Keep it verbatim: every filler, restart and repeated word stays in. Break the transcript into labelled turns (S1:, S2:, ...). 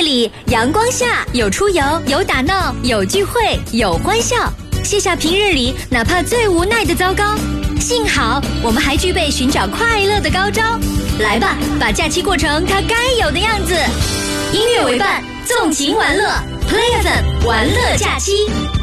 S1: 里，阳光下有出游，有打闹，有聚会，有欢笑。卸下平日里哪怕最无奈的糟糕，幸好我们还具备寻找快乐的高招。来吧，把假期过成它该有的样子。音乐为伴，纵情玩乐 ，Play F M 玩乐假期。